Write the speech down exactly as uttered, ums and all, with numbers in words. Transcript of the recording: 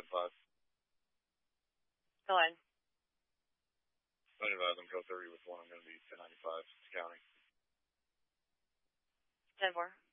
five. Go ahead. I advise them go thirty with one. I'm going to be ten ninety-five county. ten four.